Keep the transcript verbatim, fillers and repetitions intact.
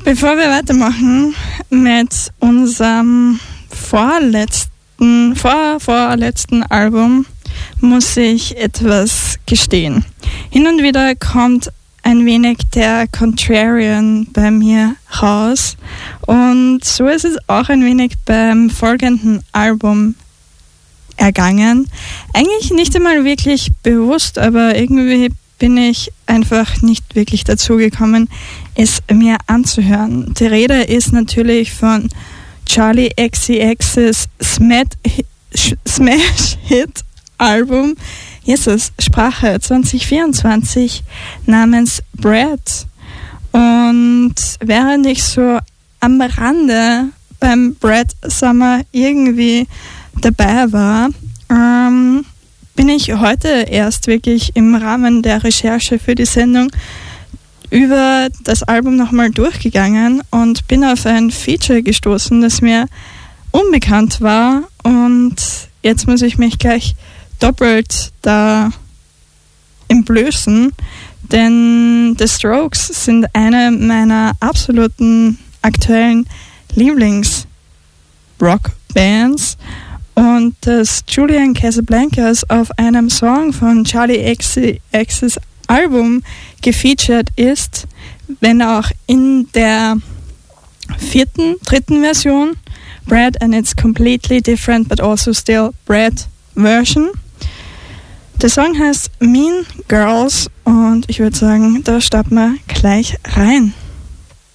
Bevor wir weitermachen mit unserem vorletzten, vor, vorletzten Album, muss ich etwas gestehen. Hin und wieder kommt ein wenig der Contrarian bei mir raus und so ist es auch ein wenig beim folgenden Album ergangen. Eigentlich nicht einmal wirklich bewusst, aber irgendwie bin ich einfach nicht wirklich dazu gekommen, es mir anzuhören. Die Rede ist natürlich von Charli X C X's Smash-Hit-Album Jesus, Sprache zwanzig vierundzwanzig namens Bread. Und während ich so am Rande beim Bread Summer irgendwie dabei war, ähm, bin ich heute erst wirklich im Rahmen der Recherche für die Sendung über das Album nochmal durchgegangen und bin auf ein Feature gestoßen, das mir unbekannt war, und jetzt muss ich mich gleich doppelt da entblößen, denn The Strokes sind eine meiner absoluten aktuellen Lieblings-Rock-Bands, und dass Julian Casablancas auf einem Song von Charli X C X's Album gefeatured ist, wenn auch in der vierten, dritten Version, Bread and It's Completely Different but Also Still Bread Version. Der Song heißt Mean Girls und ich würde sagen, da starten wir gleich rein.